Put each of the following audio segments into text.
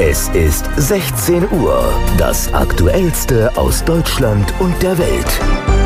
Es ist 16 Uhr. Das Aktuellste aus Deutschland und der Welt.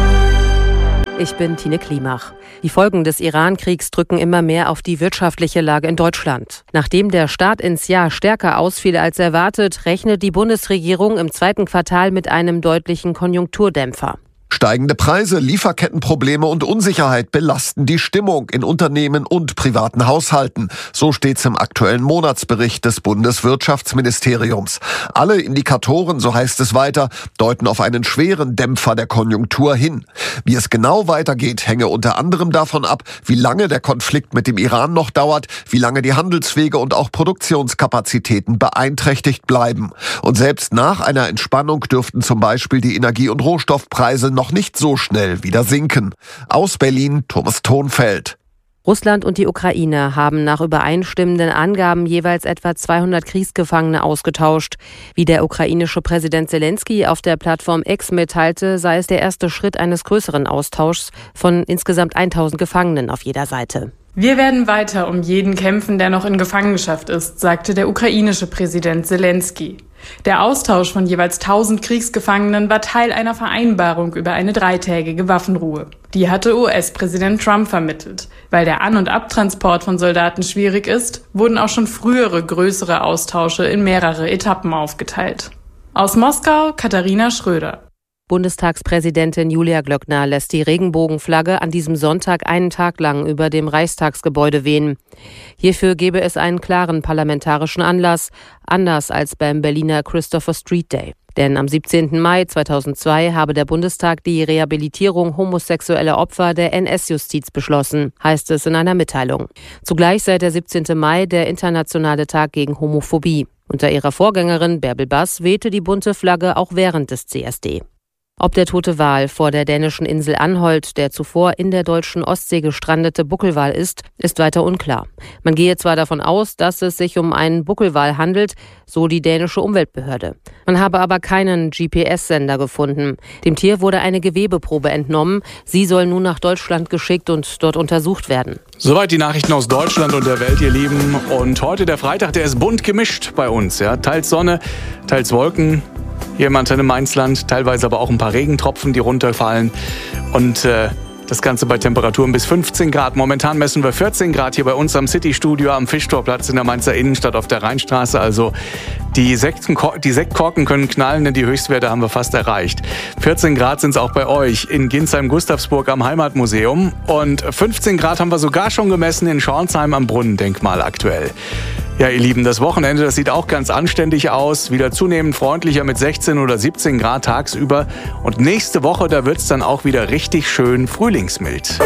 Ich bin Tine Klimach. Die Folgen des Iran-Kriegs drücken immer mehr auf die wirtschaftliche Lage in Deutschland. Nachdem der Start ins Jahr stärker ausfiel als erwartet, rechnet die Bundesregierung im zweiten Quartal mit einem deutlichen Konjunkturdämpfer. Steigende Preise, Lieferkettenprobleme und Unsicherheit belasten die Stimmung in Unternehmen und privaten Haushalten. So steht's im aktuellen Monatsbericht des Bundeswirtschaftsministeriums. Alle Indikatoren, so heißt es weiter, deuten auf einen schweren Dämpfer der Konjunktur hin. Wie es genau weitergeht, hänge unter anderem davon ab, wie lange der Konflikt mit dem Iran noch dauert, wie lange die Handelswege und auch Produktionskapazitäten beeinträchtigt bleiben. Und selbst nach einer Entspannung dürften zum Beispiel die Energie- und Rohstoffpreise noch nicht so schnell wieder sinken. Aus Berlin, Thomas Thonfeld. Russland und die Ukraine haben nach übereinstimmenden Angaben jeweils etwa 200 Kriegsgefangene ausgetauscht. Wie der ukrainische Präsident Zelensky auf der Plattform X mitteilte, sei es der erste Schritt eines größeren Austauschs von insgesamt 1000 Gefangenen auf jeder Seite. Wir werden weiter um jeden kämpfen, der noch in Gefangenschaft ist, sagte der ukrainische Präsident Zelensky. Der Austausch von jeweils 1000 Kriegsgefangenen war Teil einer Vereinbarung über eine 3-tägige Waffenruhe. Die hatte US-Präsident Trump vermittelt. Weil der An- und Abtransport von Soldaten schwierig ist, wurden auch schon frühere größere Austausche in mehrere Etappen aufgeteilt. Aus Moskau, Katharina Schröder. Bundestagspräsidentin Julia Glöckner lässt die Regenbogenflagge an diesem Sonntag einen Tag lang über dem Reichstagsgebäude wehen. Hierfür gebe es einen klaren parlamentarischen Anlass, anders als beim Berliner Christopher Street Day. Denn am 17. Mai 2002 habe der Bundestag die Rehabilitierung homosexueller Opfer der NS-Justiz beschlossen, heißt es in einer Mitteilung. Zugleich sei der 17. Mai der internationale Tag gegen Homophobie. Unter ihrer Vorgängerin Bärbel Bass wehte die bunte Flagge auch während des CSD. Ob der tote Wal vor der dänischen Insel Anholt der zuvor in der deutschen Ostsee gestrandete Buckelwal ist weiter unklar. Man gehe zwar davon aus, dass es sich um einen Buckelwal handelt, so die dänische Umweltbehörde. Man habe aber keinen GPS-Sender gefunden. Dem Tier wurde eine Gewebeprobe entnommen. Sie soll nun nach Deutschland geschickt und dort untersucht werden. Soweit die Nachrichten aus Deutschland und der Welt, ihr Lieben. Und heute der Freitag, der ist bunt gemischt bei uns. Ja? Teils Sonne, teils Wolken. Hier im Antenne Mainzland, teilweise aber auch ein paar Regentropfen, die runterfallen. Und das Ganze bei Temperaturen bis 15 Grad. Momentan messen wir 14 Grad hier bei uns am City-Studio am Fischtorplatz in der Mainzer Innenstadt auf der Rheinstraße. Also die Sektkorken können knallen, denn die Höchstwerte haben wir fast erreicht. 14 Grad sind es auch bei euch in Ginsheim-Gustavsburg am Heimatmuseum. Und 15 Grad haben wir sogar schon gemessen in Schornsheim am Brunnendenkmal aktuell. Ja, ihr Lieben, das Wochenende, das sieht auch ganz anständig aus. Wieder zunehmend freundlicher mit 16 oder 17 Grad tagsüber. Und nächste Woche, da wird es dann auch wieder richtig schön frühlingsmild.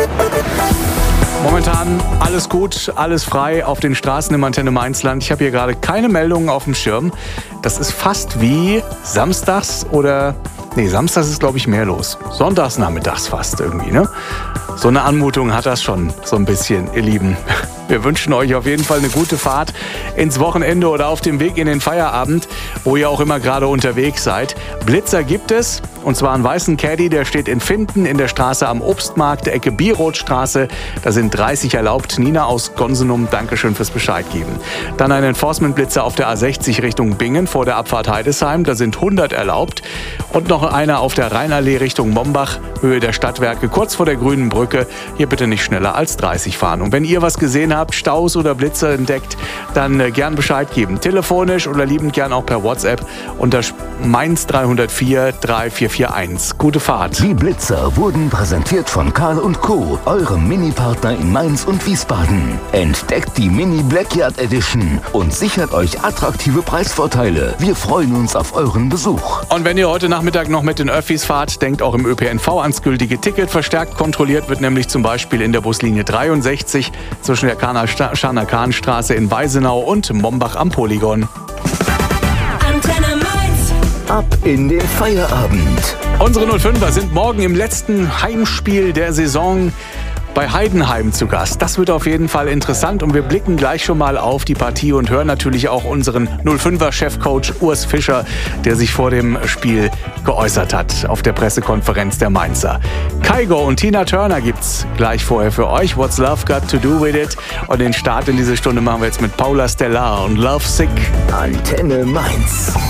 Momentan alles gut, alles frei auf den Straßen im Antenne Mainzland. Ich habe hier gerade keine Meldungen auf dem Schirm. Das ist fast wie samstags samstags ist, glaube ich, mehr los. Sonntags nachmittags fast irgendwie, ne? So eine Anmutung hat das schon so ein bisschen, ihr Lieben. Wir wünschen euch auf jeden Fall eine gute Fahrt ins Wochenende oder auf dem Weg in den Feierabend, wo ihr auch immer gerade unterwegs seid. Blitzer gibt es, und zwar einen weißen Caddy, der steht in Finden in der Straße am Obstmarkt, der Ecke Bierrothstraße. Da sind 30 erlaubt. Nina aus Gonsenum, Dankeschön fürs Bescheid geben. Dann ein Enforcement-Blitzer auf der A60 Richtung Bingen vor der Abfahrt Heidesheim. Da sind 100 erlaubt. Und noch einer auf der Rheinallee Richtung Mombach, Höhe der Stadtwerke, kurz vor der Grünen Brücke. Hier bitte nicht schneller als 30 fahren. Und wenn ihr was gesehen habt, Staus oder Blitzer entdeckt, dann gern Bescheid geben. Telefonisch oder liebend gern auch per WhatsApp unter Mainz 304 3441. Gute Fahrt. Die Blitzer wurden präsentiert von Karl & Co., eurem Mini-Partner in Mainz und Wiesbaden. Entdeckt die Mini Blackyard Edition und sichert euch attraktive Preisvorteile. Wir freuen uns auf euren Besuch. Und wenn ihr heute Nachmittag noch mit den Öffis fahrt, denkt auch im ÖPNV ans gültige Ticket. Verstärkt kontrolliert wird nämlich zum Beispiel in der Buslinie 63 zwischen der Scharner-Kahn-Straße in Weisenau und Mombach am Polygon. Antenne Mainz. Ab in den Feierabend. Unsere 05er sind morgen im letzten Heimspiel der Saison bei Heidenheim zu Gast. Das wird auf jeden Fall interessant und wir blicken gleich schon mal auf die Partie und hören natürlich auch unseren 05er-Chefcoach Urs Fischer, der sich vor dem Spiel geäußert hat auf der Pressekonferenz der Mainzer. Kygo und Tina Turner gibt's gleich vorher für euch. What's Love Got to Do with It? Und den Start in diese Stunde machen wir jetzt mit Paula Stellar und Love Sick. Antenne Mainz.